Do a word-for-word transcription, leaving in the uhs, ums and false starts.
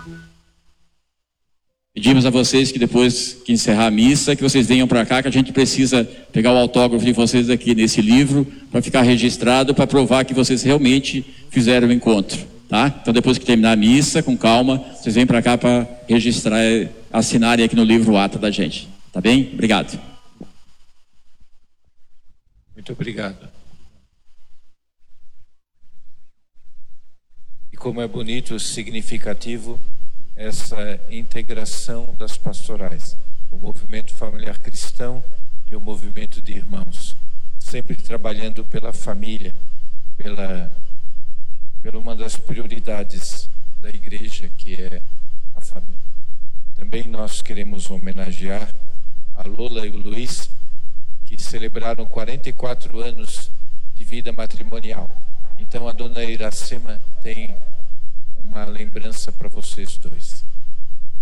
Pedimos a vocês que depois que encerrar a missa, que vocês venham para cá, que a gente precisa pegar o autógrafo de vocês aqui nesse livro, para ficar registrado, para provar que vocês realmente fizeram o encontro, tá? Então depois que terminar a missa, com calma, vocês vêm para cá para registrar, assinarem aqui no livro o ato da gente, tá bem? Obrigado. Muito obrigado. E como é bonito, significativo, essa integração das pastorais, o movimento familiar cristão e o movimento de irmãos, sempre trabalhando pela família, pela, pela uma das prioridades da igreja, que é a família. Também nós queremos homenagear a Lola e o Luiz, que celebraram quarenta e quatro anos de vida matrimonial. Então a dona Iracema tem uma lembrança para vocês dois.